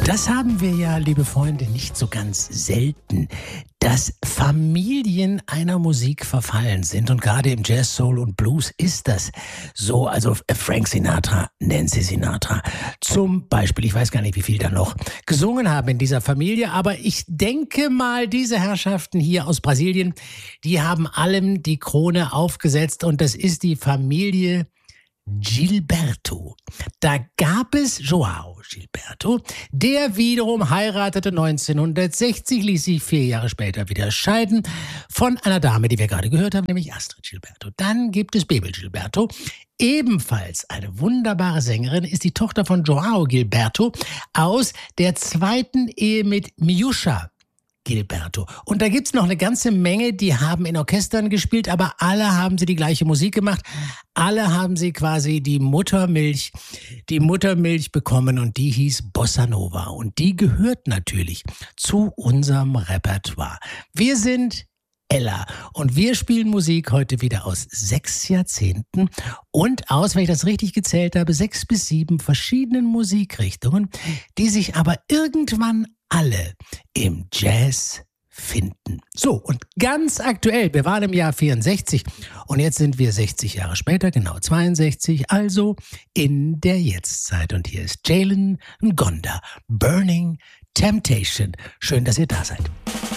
Das haben wir ja, liebe Freunde, nicht so ganz selten, dass Familien einer Musik verfallen sind. Und gerade im Jazz, Soul und Blues ist das so. Also Frank Sinatra, Nancy Sinatra zum Beispiel, ich weiß gar nicht, wie viel da noch gesungen haben in dieser Familie. Aber ich denke mal, diese Herrschaften hier aus Brasilien, die haben allem die Krone aufgesetzt. Und das ist die Familie Gilberto. Da gab es João Gilberto, der wiederum heiratete 1960, ließ sich 4 Jahre später wieder scheiden von einer Dame, die wir gerade gehört haben, nämlich Astrid Gilberto. Dann gibt es Bebel Gilberto, ebenfalls eine wunderbare Sängerin, ist die Tochter von João Gilberto aus der zweiten Ehe mit Miúcha Gilberto. Und da gibt's noch eine ganze Menge, die haben in Orchestern gespielt, aber alle haben sie die gleiche Musik gemacht. Alle haben sie quasi die Muttermilch bekommen und die hieß Bossa Nova. Und die gehört natürlich zu unserem Repertoire. Wir sind Ella und wir spielen Musik heute wieder aus 6 Jahrzehnten und aus, wenn ich das richtig gezählt habe, 6 bis 7 verschiedenen Musikrichtungen, die sich aber irgendwann alle im Jazz finden. So, und ganz aktuell, wir waren im Jahr 64 und jetzt sind wir 60 Jahre später, genau 62, also in der Jetztzeit. Und hier ist Jalen Ngonda, Burning Temptation. Schön, dass ihr da seid.